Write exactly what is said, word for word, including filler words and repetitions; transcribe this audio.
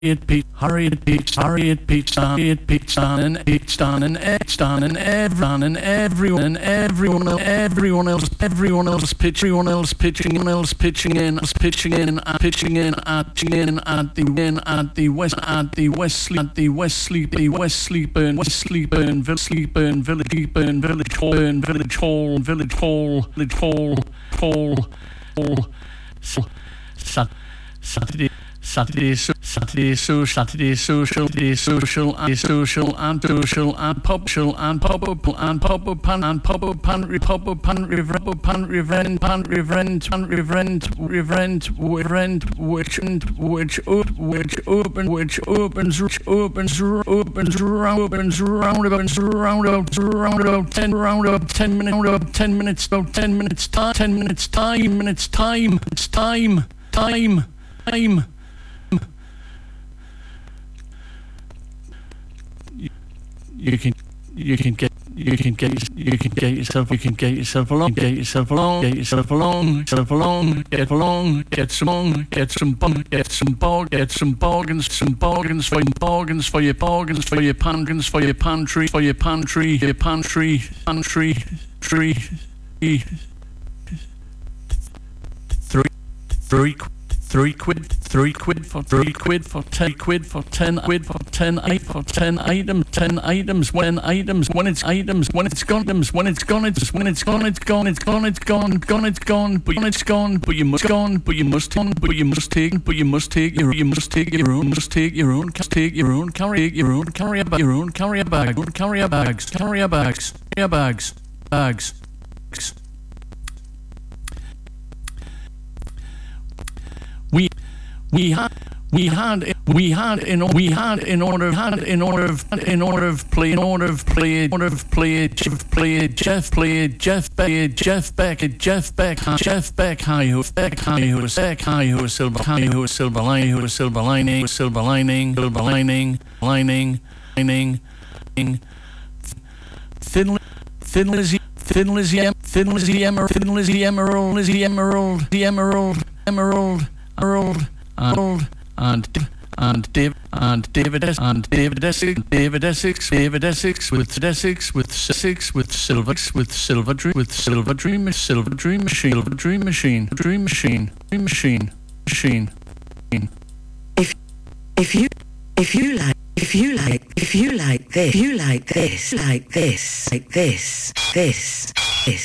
Harriet Peach, Harriet Peach, Harriet Peach, Harriet Peach, and Peach, and Edge, and everyone, and everyone, and everyone, everyone else, everyone else pitching, everyone else pitching, else pitching in, pitching in, pitching in, at in, at the win, at the west, at the Wesley, at the Wesley, the Wesley burn, Wesley burn, Wesley burn, village burn, village hall, burn, village hall, village hall, village hall, hall, hall, Saturday. Saturday, so, Saturday, so, Saturday, social, Saturday, social, and social, and social, and popular, and pop up, and pop up, and and pop up, and repop up, and rev up, and reverend, and reverend, and reverend, reverend, reverend, which and which up, which open, which opens, which opens, opens, opens, round about, round about, round about, ten, round about, ten minutes, round about, ten minutes, about ten minutes, time, ten minutes, time, minutes, time, it's time, time, time. You can, you can get, you can get, you can get yourself, you can get yourself along, get yourself along, get yourself along, yourself along, get along, get some on, get some bun, get some bog, get some bargains, some bargains for your bargains for your bargains for your pantries for your pantry for your pantry, your pantry, pantry, tree, three, three. Three quid, three quid for three quid for ten quid for ten quid for ten eight for ten items, ten items, when items, when it's items, when it's gone, items, when it's gone, it's when it's gone, it's gone, it's gone, it's gone, gone, it's gone, but it's gone, but you must gone, but you must on, but you must take, but you must take your, you must take your own, must take your own, take your own, carry your own, carry a bag, your own, carry a bag, carry a bags, carry a bags, carry a bags, bags. We we had we had we had in we had in order had in order of in order of play in order of play in order of play Jeff play Jeff play Jeff Beck Jeff Beck Jeff Beck Jeff Beck high who Beck high who Beck high who silver high who silver lining who silver lining silver lining silver lining lining lining thin thin Lizzie thin Lizzie thin Lizzie emerald thin Lizzie emerald Lizzie emerald the emerald emerald Emerald and and and Dave and David S and David Essex David Essex David Essex with Essex with Essex with silver with silver dream with silver dream silver dream machine silver dream machine dream machine dream machine machine. If if you if you like if you like if you like this you like this like this like this this.